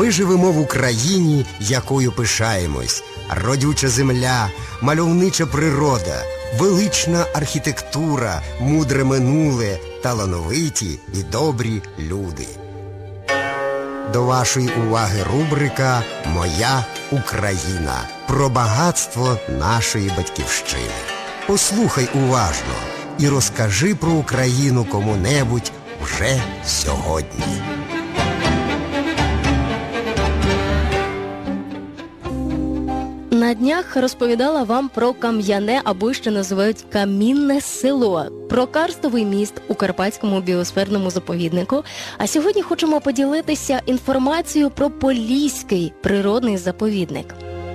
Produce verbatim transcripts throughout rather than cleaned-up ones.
Ми живемо в Україні, якою пишаємось. Родюча земля, мальовнича природа, велична архітектура, мудре минуле, талановиті і добрі люди. До вашої уваги рубрика «Моя Україна» про багатство нашої батьківщини. Послухай уважно і розкажи про Україну кому-небудь вже сьогодні. На днях розповідала вам про кам'яне, або ще називають камінне село, про карстовий міст у Карпатському біосферному заповіднику. А сьогодні хочемо поділитися інформацією про Поліський природний заповідник.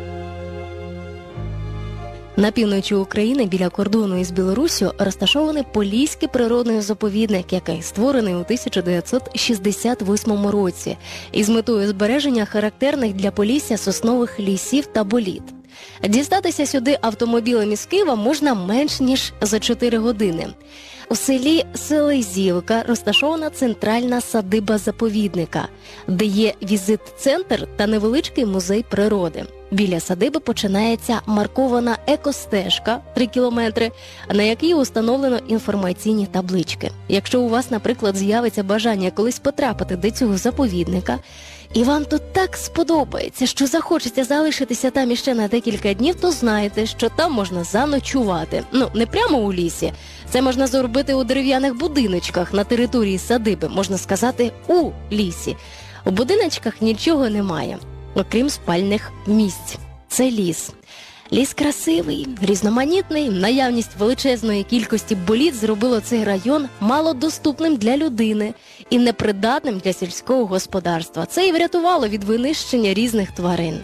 На півночі України, біля кордону із Білоруссю, розташований Поліський природний заповідник, який створений у тисяча дев'ятсот шістдесят восьмому році із метою збереження характерних для Полісся соснових лісів та боліт. Дістатися сюди автомобілем із Києва можна менш ніж за чотири години. У селі Селезівка розташована центральна садиба заповідника, де є візит-центр та невеличкий музей природи. Біля садиби починається маркована екостежка три кілометри, на якій установлено інформаційні таблички. Якщо у вас, наприклад, з'явиться бажання колись потрапити до цього заповідника, і вам тут так сподобається, що захочеться залишитися там іще на декілька днів, то знайте, що там можна заночувати. Ну, не прямо у лісі. Це можна зробити у дерев'яних будиночках на території садиби, можна сказати, у лісі. У будиночках нічого немає, окрім спальних місць. Це ліс. Ліс красивий, різноманітний, наявність величезної кількості боліт зробило цей район малодоступним для людини і непридатним для сільського господарства. Це і врятувало від винищення різних тварин.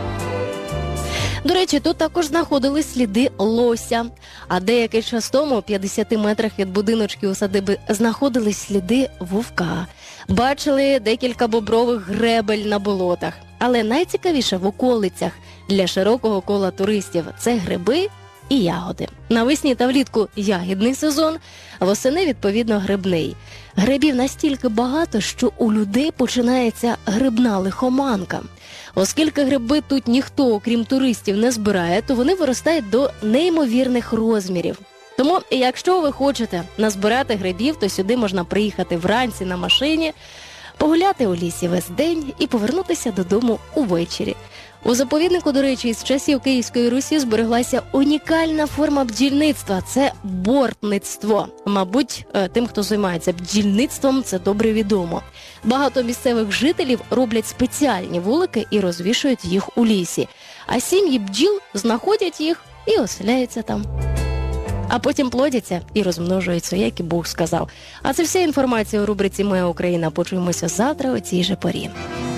До речі, тут також знаходились сліди лося, а деякий час тому, у п'ятдесяти метрах від будиночки у садиби, знаходились сліди вовка. Бачили декілька бобрових гребель на болотах. Але найцікавіше в околицях для широкого кола туристів – це гриби і ягоди. Навесні та влітку ягідний сезон, восени, відповідно, грибний. Грибів настільки багато, що у людей починається грибна лихоманка. Оскільки гриби тут ніхто, окрім туристів, не збирає, то вони виростають до неймовірних розмірів. Тому, якщо ви хочете назбирати грибів, то сюди можна приїхати вранці на машині, погуляти у лісі весь день і повернутися додому увечері. У заповіднику, до речі, з часів Київської Русі збереглася унікальна форма бджільництва – це бортництво. Мабуть, тим, хто займається бджільництвом, це добре відомо. Багато місцевих жителів роблять спеціальні вулики і розвішують їх у лісі. А сім'ї бджіл знаходять їх і оселяються там. А потім плодяться і розмножуються, як і Бог сказав. А це вся інформація у рубриці «Моя Україна». Почуємося завтра о цій же порі.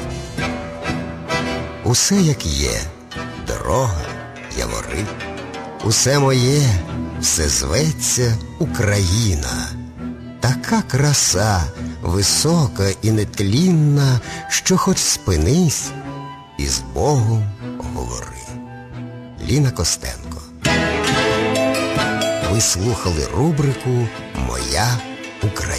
Усе як є, дорога, явори. Усе моє, все зветься Україна. Така краса, висока і нетлінна, що хоч спинись і з Богом говори. Ліна Костенко. Ви слухали рубрику «Моя Україна».